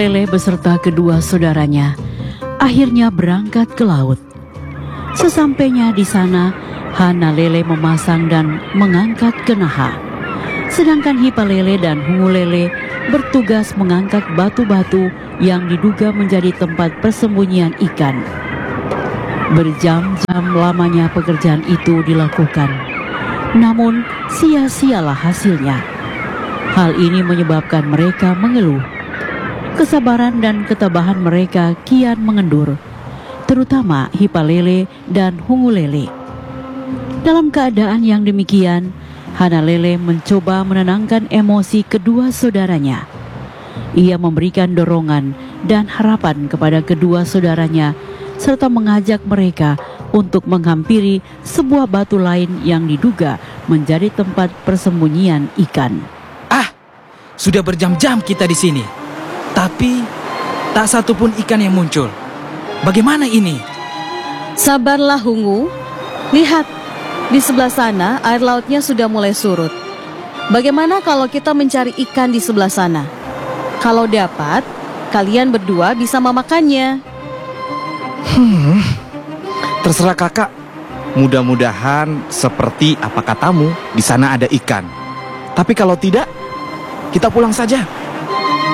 Lele beserta kedua saudaranya akhirnya berangkat ke laut. Sesampainya di sana, Hana Lele memasang dan mengangkat kenaha. Sedangkan Hipalele dan Hungulele bertugas mengangkat batu-batu yang diduga menjadi tempat persembunyian ikan. Berjam-jam lamanya pekerjaan itu dilakukan. Namun sia-sialah hasilnya. Hal ini menyebabkan mereka mengeluh. Kesabaran dan ketabahan mereka kian mengendur, terutama Hipalele dan Hungulele. Dalam keadaan yang demikian, Hana Lele mencoba menenangkan emosi kedua saudaranya. Ia memberikan dorongan dan harapan kepada kedua saudaranya serta mengajak mereka untuk menghampiri sebuah batu lain yang diduga menjadi tempat persembunyian ikan. Sudah berjam-jam kita di sini, tapi tak satu pun ikan yang muncul. Bagaimana ini? Sabarlah Hungu. Lihat, di sebelah sana air lautnya sudah mulai surut. Bagaimana kalau kita mencari ikan di sebelah sana? Kalau dapat, kalian berdua bisa memakannya. Terserah kakak. Mudah-mudahan seperti apa katamu, di sana ada ikan. Tapi kalau tidak, kita pulang saja.